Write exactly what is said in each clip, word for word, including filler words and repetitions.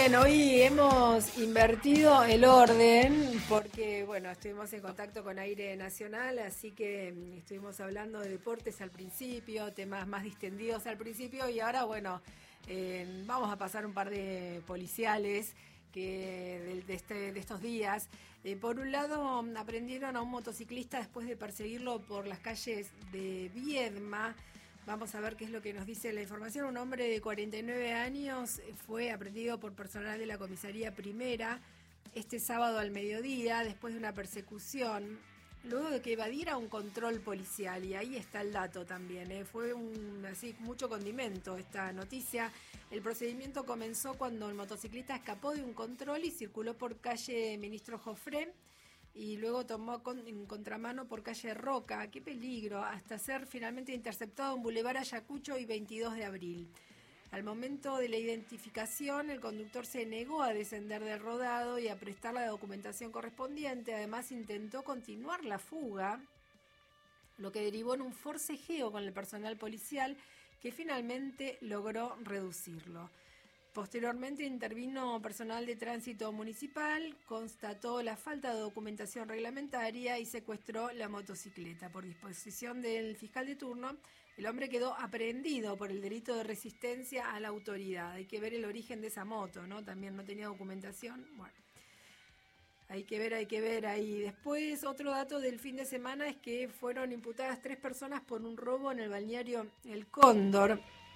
Bien, hoy hemos invertido el orden porque, bueno, estuvimos en contacto con Aire Nacional, así que estuvimos hablando de deportes al principio, temas más distendidos al principio y ahora, bueno, eh, vamos a pasar un par de policiales que de, de, este, de estos días. Eh, por un lado, aprendieron a un motociclista después de perseguirlo por las calles de Viedma. Vamos a ver qué es lo que nos dice la información. Un hombre de cuarenta y nueve años fue aprendido por personal de la comisaría primera este sábado al mediodía después de una persecución, luego de que evadiera un control policial. Y ahí está el dato también, ¿eh? Fue un, así mucho condimento esta noticia. El procedimiento comenzó cuando el motociclista escapó de un control y circuló por calle Ministro Jofré, y luego tomó con, en contramano por calle Roca, qué peligro, hasta ser finalmente interceptado en Boulevard Ayacucho y veintidós de abril. Al momento de la identificación, el conductor se negó a descender del rodado y a prestar la documentación correspondiente. Además, intentó continuar la fuga, lo que derivó en un forcejeo con el personal policial que finalmente logró reducirlo. Posteriormente intervino personal de tránsito municipal, constató la falta de documentación reglamentaria y secuestró la motocicleta. Por disposición del fiscal de turno, el hombre quedó aprehendido por el delito de resistencia a la autoridad. Hay que ver el origen de esa moto, ¿no? También no tenía documentación. Bueno, hay que ver, hay que ver ahí. Después, otro dato del fin de semana es que fueron imputadas tres personas por un robo en el balneario El Cóndor.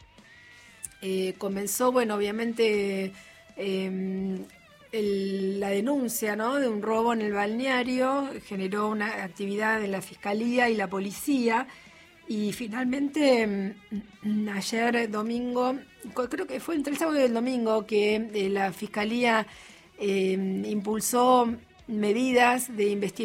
Eh, comenzó, bueno, obviamente eh, el, la denuncia, ¿no?, de un robo en el balneario, generó una actividad de la Fiscalía y la Policía, y finalmente eh, ayer domingo, creo que fue entre el sábado y el domingo, que eh, la Fiscalía eh, impulsó medidas de investigación